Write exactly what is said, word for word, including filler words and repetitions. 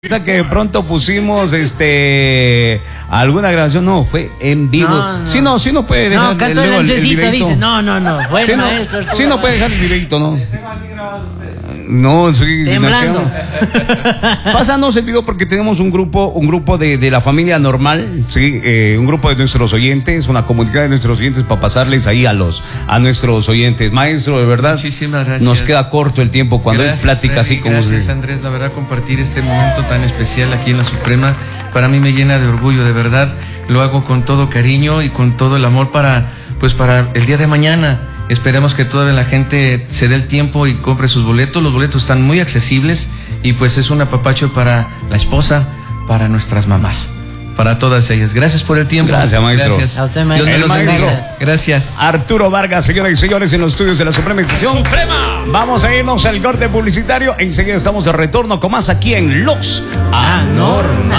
Que de pronto pusimos este alguna grabación, no, fue en vivo. No, no. Sí, no, sí no puede dejar no, cantó el, el, el videito. Dice, no, no, no. Bueno, sí, no, maestro, sí no puede dejar el videito, ¿no? No, sí, temblando. Pásanos el video porque tenemos un grupo, un grupo de, de la familia normal, sí, eh, un grupo de nuestros oyentes, una comunidad de nuestros oyentes para pasarles ahí a los, a nuestros oyentes. Maestro, de verdad, muchísimas gracias. Nos queda corto el tiempo cuando gracias, hay plática Freddy, así como. Gracias, se... Andrés, la verdad, compartir este momento tan especial aquí en la Suprema, para mí me llena de orgullo, de verdad, lo hago con todo cariño y con todo el amor para, pues para el día de mañana. Esperemos que toda la gente se dé el tiempo y compre sus boletos. Los boletos están muy accesibles y pues es un apapacho para la esposa, para nuestras mamás, para todas ellas. Gracias por el tiempo. Gracias, maestro. Gracias. A usted, maestro. El maestro. Gracias. Arturo Vargas, señoras y señores, en los estudios de la Suprema Estación Suprema. Vamos a irnos al corte publicitario. Enseguida estamos de retorno con más aquí en Los Anormales.